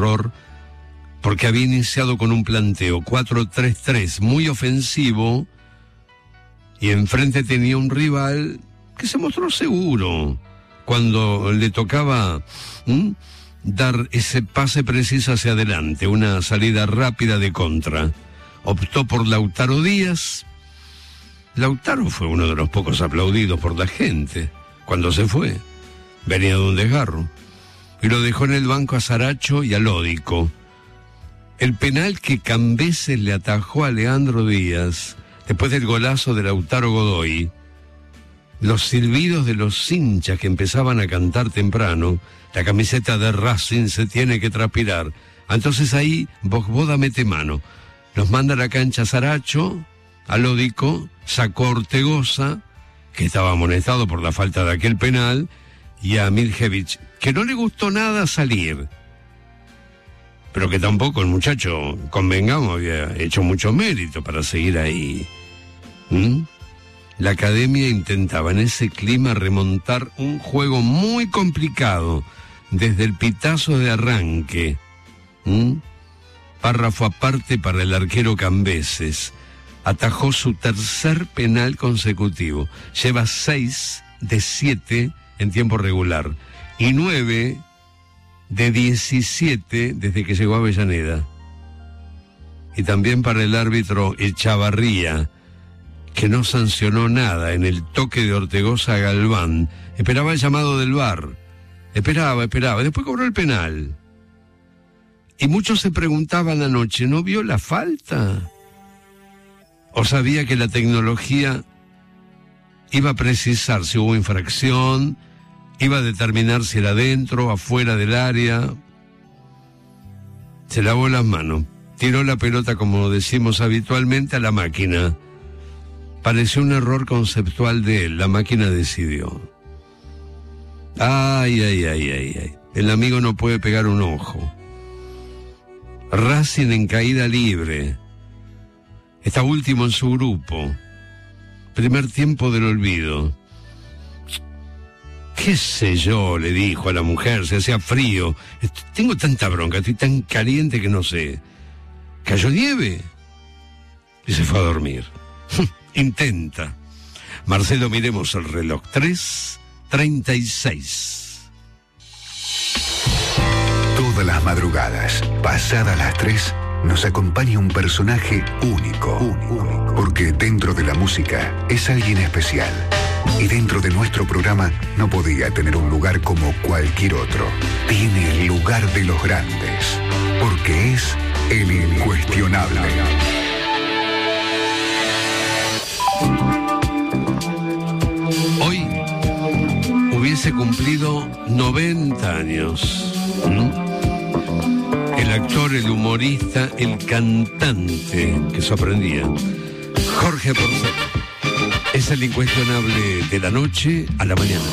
error, porque había iniciado con un planteo 4-3-3 muy ofensivo y enfrente tenía un rival que se mostró seguro cuando le tocaba dar ese pase preciso hacia adelante, una salida rápida de contra. Optó por Lautaro Díaz. Lautaro fue uno de los pocos aplaudidos por la gente cuando se fue. Venía de un desgarro. Y lo dejó en el banco a Saracho y a Lódico. El penal que Cambeses le atajó a Leandro Díaz, después del golazo de Lautaro Godoy, los silbidos de los hinchas que empezaban a cantar temprano, la camiseta de Racing se tiene que transpirar. Entonces ahí Bogboda mete mano. Los manda a la cancha Saracho, a Lódico, sacó a Ortegoza, que estaba amonestado por la falta de aquel penal, y a Miljevic, que no le gustó nada salir, pero que tampoco el muchacho, convengamos, había hecho mucho mérito para seguir ahí. La academia intentaba en ese clima remontar un juego muy complicado desde el pitazo de arranque. Párrafo aparte para el arquero Cambeses. Atajó su tercer penal consecutivo. Lleva 6 de 7 en tiempo regular y 9 de 17 desde que llegó a Avellaneda. Y también para el árbitro Echavarría, que no sancionó nada en el toque de Ortegoza a Galván. Esperaba el llamado del VAR. Esperaba. Después cobró el penal. Y muchos se preguntaban anoche, ¿no vio la falta? ¿O sabía que la tecnología iba a precisar si hubo infracción, iba a determinar si era dentro o afuera del área? Se lavó las manos, tiró la pelota, como decimos habitualmente, a la máquina. Pareció un error conceptual de él, la máquina decidió. Ay. El amigo no puede pegar un ojo. Racing en caída libre. Está último en su grupo. Primer tiempo del olvido. ¿Qué sé yo?, le dijo a la mujer, se hacía frío. Tengo tanta bronca, estoy tan caliente que no sé. ¿Cayó nieve? Y se fue a dormir. Intenta. Marcelo, miremos el reloj. 3:36. Todas las madrugadas, pasadas las 3, nos acompaña un personaje único. Porque dentro de la música es alguien especial. Y dentro de nuestro programa no podía tener un lugar como cualquier otro. Tiene el lugar de los grandes. Porque es el incuestionable. Hoy hubiese cumplido 90 años. El actor, el humorista, el cantante que sorprendía, Jorge Porcel. Es el incuestionable de la noche a la mañana.